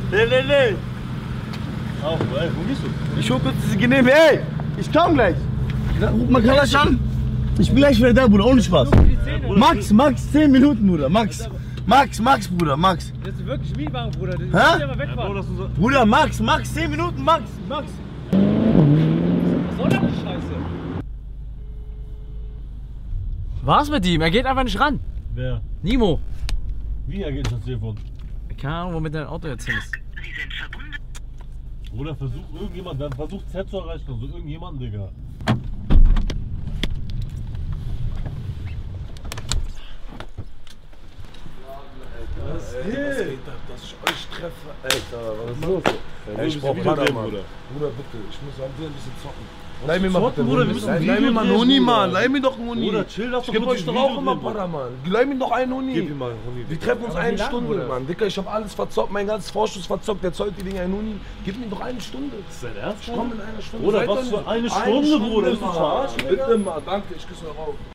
Nee. Auf, ey, wo gehst du? Ich hol kurz diese Genehme, ey! Ich komm gleich! Ruf mal Kalasch an! Ich bin gleich wieder da, Bruder, ohne Spaß. Max, 10 Minuten, Bruder, Max, Bruder, Max. Das ist wirklich Mietwagen, Bruder. Hä? Ja, mal wegfahren. Bruder, Max, 10 Minuten, Max. Was soll denn die Scheiße? Was mit ihm? Er geht einfach nicht ran. Wer? Nimo. Wie ergeht das Telefon? Keine Ahnung, womit dein Auto jetzt hin ist. Oder versucht irgendjemand, dann versucht Z zu erreichen, also irgendjemanden, Digga. Was geht ab, dass ich euch treffe? Alter, was ist los? Ey, Ich brauch Bruder. Bruder, bitte, ich muss ein bisschen zocken. Leih mir mal zocken, bitte, Bruder, wir müssen ein Leih mir Video mal einen drehen, Huni, Bruder. Mann. Leih mir doch einen Huni. Bruder, chill, lass Ich doch geb wirklich euch doch ein auch Video immer drehen, Bruder. Para, Mann. Leih mir doch einen Huni. Gib ihm mal einen Huni. Wir treffen uns Aber eine wie lange, Stunde, Bruder? Mann. Dicker, ich hab alles verzockt, mein ganzes Vorschuss verzockt. Jetzt heute die Dinger einen Huni. Gib mir doch eine Stunde. Ist dein Ernst? Ich komm in einer Stunde. Bruder, Seid was doch für nicht- eine Stunde, Bruder? Bist du Mann. verarschen, Digga? Bitte mal, danke, ich küsse euch auf.